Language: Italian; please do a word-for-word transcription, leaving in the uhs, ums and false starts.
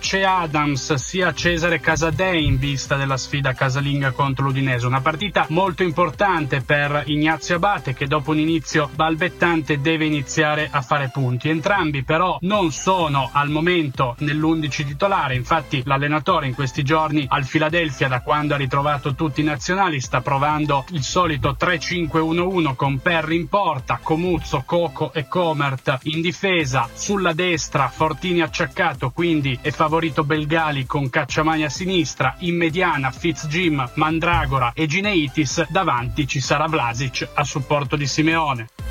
Che Adams sia Cesare Casadei in vista della sfida casalinga contro l'Udinese. Una partita molto importante per Ignazio Abate, che dopo un inizio balbettante deve iniziare a fare punti. Entrambi però non sono al momento nell'undici titolare, infatti l'allenatore in questi giorni al Philadelphia, da quando ha ritrovato tutti i nazionali, sta provando il solito tre cinque uno uno con Perry in porta, Comuzzo, Coco e Comert in difesa, sulla destra Fortini acciaccato, quindi è favorito Belgali con Cacciamani a sinistra, in mediana Fitzjim, Mandragora e Gineitis, davanti ci sarà Vlasic a supporto di Simeone.